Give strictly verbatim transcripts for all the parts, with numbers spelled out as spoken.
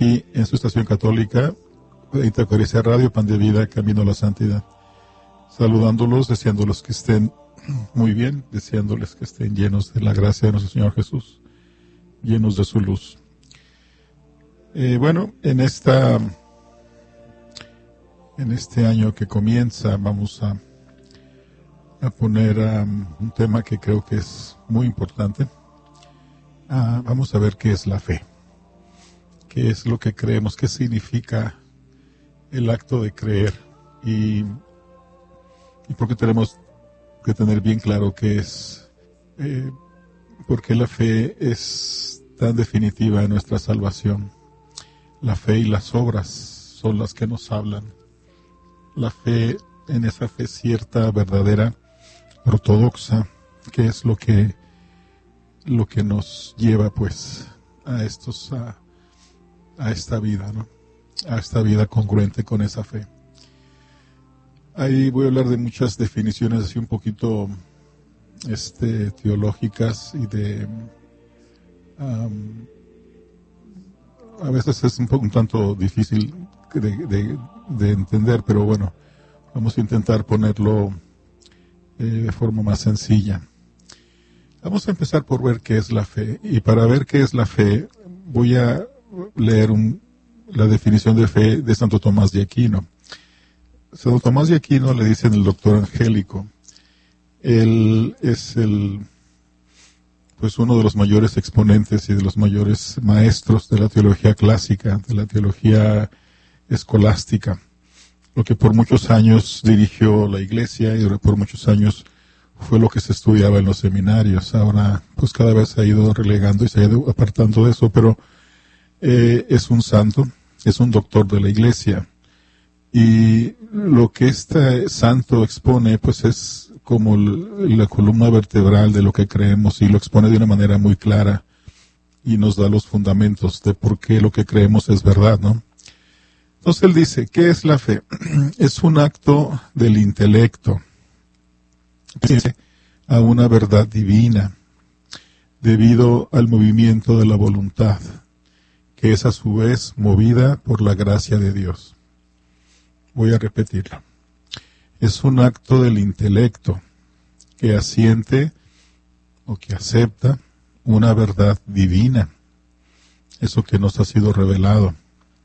aquí en su estación católica, Intercorecia Radio, Pan de Vida, Camino a la Santidad. Saludándolos, deseándolos que estén muy bien, deseándoles que estén llenos de la gracia de nuestro Señor Jesús, llenos de su luz. Eh, bueno, en esta, en este año que comienza, vamos a, a poner um, un tema que creo que es muy importante. Uh, vamos a ver qué es la fe, qué es lo que creemos, qué significa el acto de creer y, y por qué tenemos que tener bien claro qué es, eh, por qué la fe es tan definitiva en nuestra salvación. La fe y las obras son las que nos hablan. La fe, en esa fe cierta, verdadera, ortodoxa, que es lo que lo que nos lleva pues a estos a, a esta vida, ¿no? A esta vida congruente con esa fe. Ahí voy a hablar de muchas definiciones así un poquito este teológicas y de um, a veces es un poco un tanto difícil de, de, de entender, pero bueno, vamos a intentar ponerlo eh, de forma más sencilla. Vamos a empezar por ver qué es la fe. Y para ver qué es la fe, voy a leer un, la definición de fe de Santo Tomás de Aquino. Santo Tomás de Aquino le dicen el doctor angélico. Él es el, pues uno de los mayores exponentes y de los mayores maestros de la teología clásica, de la teología escolástica, lo que por muchos años dirigió la Iglesia y por muchos años fue lo que se estudiaba en los seminarios. Ahora pues cada vez se ha ido relegando y se ha ido apartando de eso, pero eh, es un santo, es un doctor de la Iglesia. Y lo que este santo expone pues es como la columna vertebral de lo que creemos, y lo expone de una manera muy clara y nos da los fundamentos de por qué lo que creemos es verdad, ¿no? Entonces él dice, ¿qué es la fe? Es un acto del intelecto a una verdad divina, debido al movimiento de la voluntad, que es a su vez movida por la gracia de Dios. Voy a repetirlo. Es un acto del intelecto que asiente o que acepta una verdad divina, eso que nos ha sido revelado,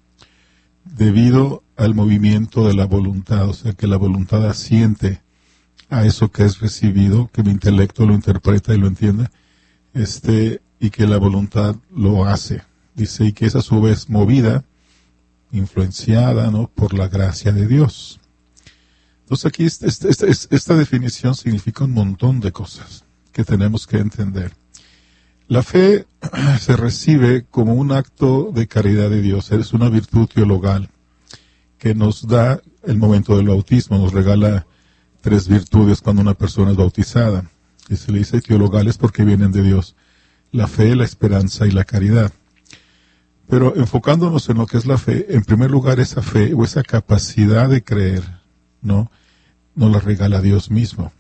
debido al movimiento de la voluntad, o sea que la voluntad asiente a eso que es recibido, que mi intelecto lo interpreta y lo entiende, este, y que la voluntad lo hace. Dice, y que es a su vez movida, influenciada, ¿no?, por la gracia de Dios. Entonces aquí esta, esta, esta, esta definición significa un montón de cosas que tenemos que entender. La fe se recibe como un acto de caridad de Dios, es una virtud teologal que nos da el momento del bautismo, nos regala tres virtudes cuando una persona es bautizada, y se le dice teologales porque vienen de Dios: la fe, la esperanza y la caridad. Pero enfocándonos en lo que es la fe, en primer lugar esa fe o esa capacidad de creer, ¿no?, nos la regala Dios mismo.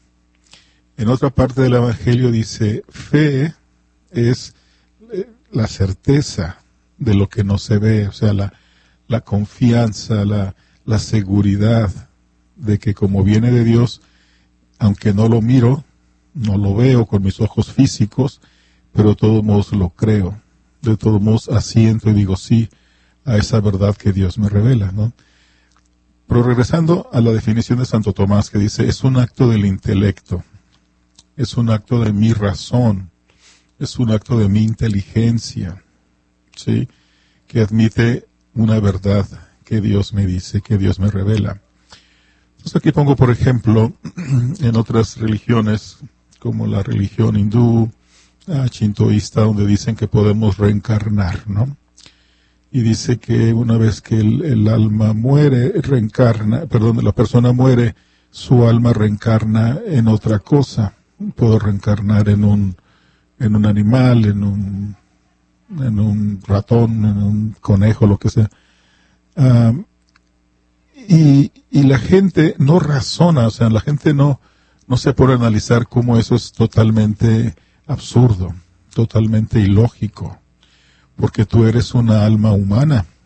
En otra parte del Evangelio dice, fe es la certeza de lo que no se ve, o sea, la, la confianza, la, la seguridad de que como viene de Dios, aunque no lo miro, no lo veo con mis ojos físicos, pero de todos modos lo creo, de todos modos asiento y digo sí a esa verdad que Dios me revela, ¿no? Pero regresando a la definición de Santo Tomás, que dice, es un acto del intelecto, es un acto de mi razón, es un acto de mi inteligencia, ¿sí?, que admite una verdad que Dios me dice, que Dios me revela. Entonces aquí pongo, por ejemplo, en otras religiones, como la religión hindú, ah, chintoísta, donde dicen que podemos reencarnar, ¿no? Y dice que una vez que el, el alma muere, reencarna, perdón, la persona muere, su alma reencarna en otra cosa. Puedo reencarnar en un, en un animal, en un, en un ratón, en un conejo, lo que sea. Um, y, y la gente no razona, o sea, la gente no, no se pone a analizar cómo eso es totalmente absurdo, totalmente ilógico, porque tú eres una alma humana,